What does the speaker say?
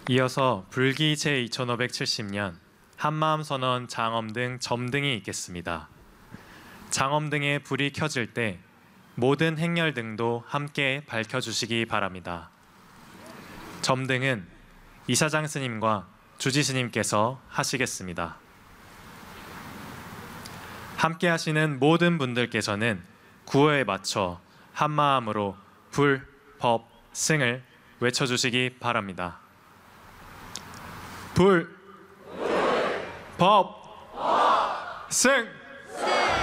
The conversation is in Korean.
이어서 불기 제2570년 한마음선언 장엄등 점등이 있겠습니다. 장엄등에 불이 켜질 때 모든 행렬등도 함께 밝혀주시기 바랍니다. 점등은 이사장 스님과 주지 스님께서 하시겠습니다. 함께 하시는 모든 분들께서는 구호에 맞춰 한마음으로 불, 법, 승을 외쳐주시기 바랍니다. 불, 법, 승!